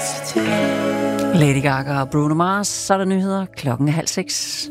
Lady Gaga og Bruno Mars, så er der nyheder 5:30.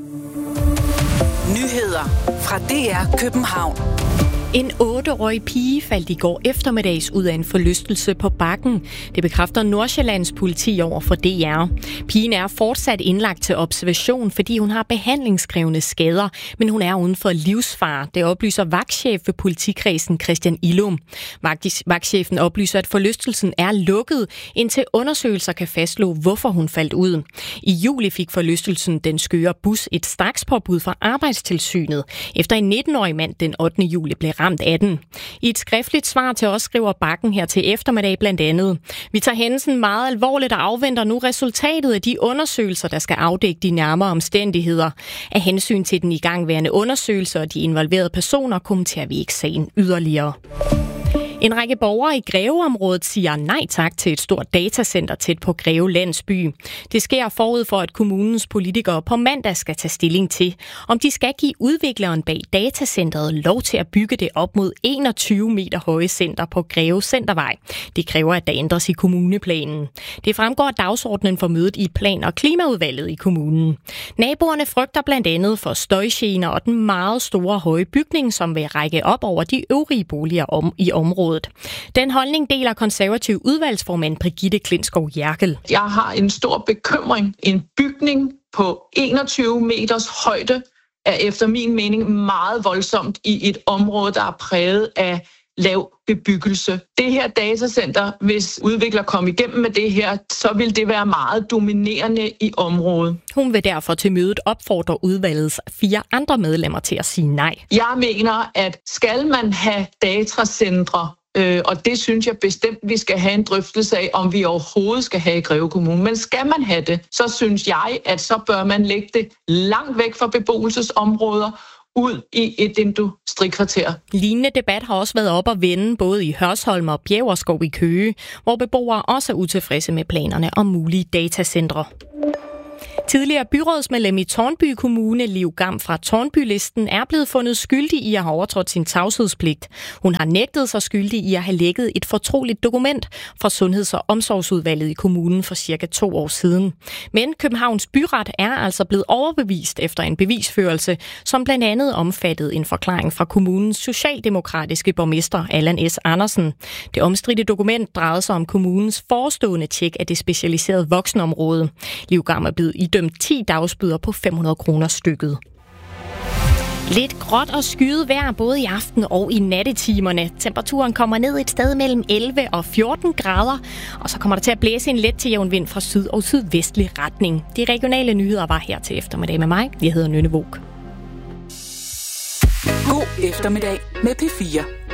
Nyheder fra DR København. En 8-årig pige faldt i går eftermiddags ud af en forlystelse på Bakken. Det bekræfter Nordsjællands politi over for DR. Pigen er fortsat indlagt til observation, fordi hun har behandlingskrævende skader, men hun er uden for livsfare. Det oplyser vagtchef ved politikredsen Christian Illum. Vagtchefen oplyser, at forlystelsen er lukket, indtil undersøgelser kan fastslå, hvorfor hun faldt ud. I juli fik forlystelsen Den Skøre Bus et strakspåbud fra Arbejdstilsynet, efter en 19-årig mand den 8. juli blev ramt af den. I et skriftligt svar til os skriver Bakken her til eftermiddag blandt andet: Vi tager hændelsen meget alvorligt og afventer nu resultatet af de undersøgelser, der skal afdække de nærmere omstændigheder. Af hensyn til den igangværende undersøgelse og de involverede personer kommenterer vi ikke sagen yderligere. En række borgere i Greveområdet siger nej tak til et stort datacenter tæt på Greve Landsby. Det sker forud for, at kommunens politikere på mandag skal tage stilling til, om de skal give udvikleren bag datacenteret lov til at bygge det op mod 21 meter høje center på Greve Centervej. Det kræver, at der ændres i kommuneplanen. Det fremgår af dagsordenen for mødet i Plan- og Klimaudvalget i kommunen. Naboerne frygter blandt andet for støjgener og den meget store høje bygning, som vil række op over de øvrige boliger i området. Den holdning deler konservativ udvalgsformand Brigitte Klintskov Jerkel. Jeg har en stor bekymring. En bygning på 21 meters højde er efter min mening meget voldsomt i et område, der er præget af lav bebyggelse. Det her datacenter, hvis udvikler kom igennem med det her, så vil det være meget dominerende i området. Hun vil derfor til mødet opfordre udvalgets 4 andre medlemmer til at sige nej. Jeg mener, at skal man have datacentre, og det synes jeg bestemt, vi skal have en drøftelse af, om vi overhovedet skal have i Greve Kommune. Men skal man have det, så synes jeg, at så bør man lægge det langt væk fra beboelsesområder, ud i et industrikvarter. Lignende debat har også været op at vende både i Hørsholm og Bjæverskov i Køge, hvor beboere også er utilfredse med planerne om mulige datacentre. Tidligere byrådsmedlem i Tårnby Kommune, Liv Gam fra Tårnby-listen, er blevet fundet skyldig i at have overtrådt sin tavshedspligt. Hun har nægtet sig skyldig i at have lækket et fortroligt dokument fra Sundheds- og Omsorgsudvalget i kommunen for cirka 2 år siden. Men Københavns Byret er altså blevet overbevist efter en bevisførelse, som blandt andet omfattede en forklaring fra kommunens socialdemokratiske borgmester Allan S. Andersen. Det omstridte dokument drejede sig om kommunens forestående tjek af det specialiserede voksenområde. Liv Gam er blevet idømt 10 dagsbøder på 500 kroner stykket. Lidt gråt og skyet vejr både i aften og i nattetimerne. Temperaturen kommer ned et sted mellem 11 og 14 grader, og så kommer der til at blæse en let til jævn vind fra syd- og sydvestlig retning. De regionale nyheder var her til eftermiddag med mig. Jeg hedder Nynne Vogt. God eftermiddag med P4.